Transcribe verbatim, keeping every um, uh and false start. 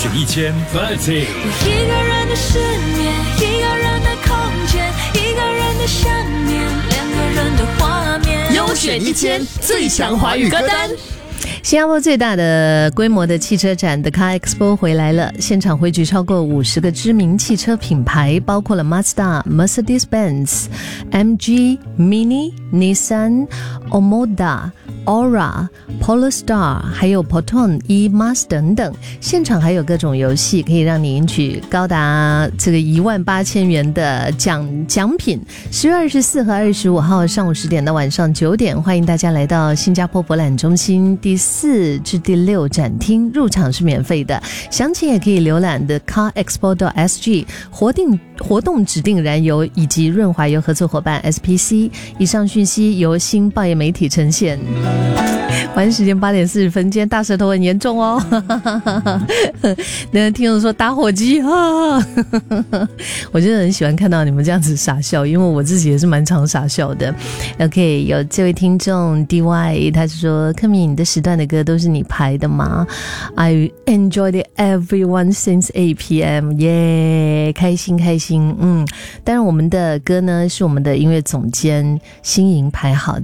选一千 Fighting。 一个人的失眠，一个人的空间，一个人的想念，两个人的画面。 优选一千最强华语歌单。 新加坡最大的规模的汽车展 The Car Expo 回来了，现场汇聚超过五十个知名汽车品牌，包括了 Mazda、Mercedes-Benz、M G、Mini、Nissan、Omoda、Aura、Polestar 还有 Proton、E-Mas 等等。现场还有各种游戏可以让你赢取高达这个一万八千元的奖奖品。十月二十四和二十五号上午十点到晚上九点，欢迎大家来到新加坡博览中心第四至第六展厅，入场是免费的，详情也可以浏览的 car expo dot s g。 活定活动指定燃油以及润滑油合作伙伴 S P C。 以上讯息由新报业媒体呈现。晚时间八点四十分，今天大舌头很严重哦。那听众说打火机啊，我真的很喜欢看到你们这样子傻笑，因为我自己也是蛮常傻笑的。 OK， 有这位听众 D Y， 他是说柯米，你的时段的歌都是你排的吗？ I enjoyed everyone since eight p m 耶、yeah, 开心开心。嗯，当然我们的歌呢是我们的音乐总监新颖排好